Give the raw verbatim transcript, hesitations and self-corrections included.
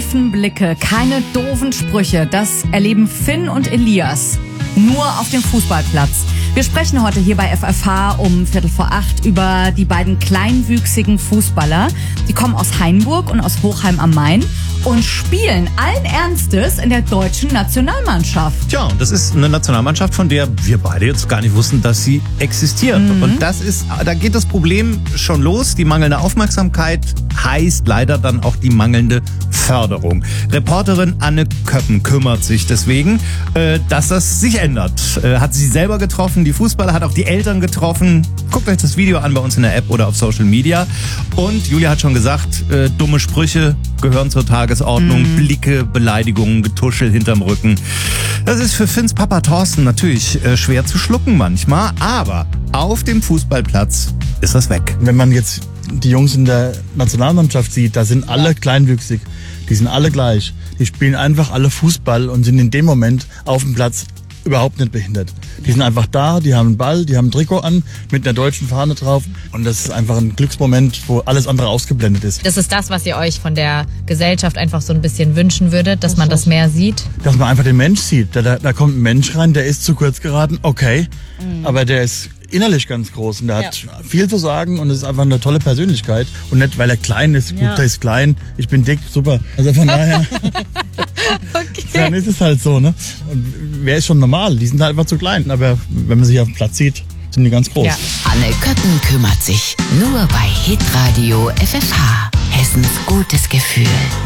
tiefen Blicke, keine doofen Sprüche. Das erleben Finn und Elias nur auf dem Fußballplatz. Wir sprechen heute hier bei F F H um Viertel vor acht über die beiden kleinwüchsigen Fußballer. Die kommen aus Hainburg und aus Hochheim am Main und spielen allen Ernstes in der deutschen Nationalmannschaft. Tja, und das ist eine Nationalmannschaft, von der wir beide jetzt gar nicht wussten, dass sie existiert. Mhm. Und das ist, da geht das Problem schon los. Die mangelnde Aufmerksamkeit heißt leider dann auch die mangelnde Förderung. Reporterin Anne Köppen kümmert sich deswegen, äh, dass das sich ändert. Äh, hat sie selber getroffen, die Fußballer, hat auch die Eltern getroffen. Guckt euch das Video an bei uns in der App oder auf Social Media. Und Julia hat schon gesagt, äh, dumme Sprüche gehören zur Tagesordnung. Mhm. Blicke, Beleidigungen, Getuschel hinterm Rücken. Das ist für Finns Papa Thorsten natürlich äh, schwer zu schlucken manchmal. Aber auf dem Fußballplatz ist das weg. Wenn man jetzt die Jungs in der Nationalmannschaft sieht, da sind alle kleinwüchsig. Die sind alle gleich. Die spielen einfach alle Fußball und sind in dem Moment auf dem Platz überhaupt nicht behindert. Die sind einfach da, die haben einen Ball, die haben ein Trikot an mit einer deutschen Fahne drauf und das ist einfach ein Glücksmoment, wo alles andere ausgeblendet ist. Das ist das, was ihr euch von der Gesellschaft einfach so ein bisschen wünschen würdet, dass man das mehr sieht? Dass man einfach den Mensch sieht. Da, da, da kommt ein Mensch rein, der ist zu kurz geraten, okay, mhm. aber der ist innerlich ganz groß und der ja. hat viel zu sagen und ist einfach eine tolle Persönlichkeit und nicht, weil er klein ist, gut, ja. der ist klein, ich bin dick, super. Also von daher, okay. dann ist es halt so, ne? Und wer ist schon normal? Die sind halt einfach zu klein, aber wenn man sich auf dem Platz sieht, sind die ganz groß. Ja. Anne Köppen kümmert sich nur bei Hitradio F F H, Hessens gutes Gefühl.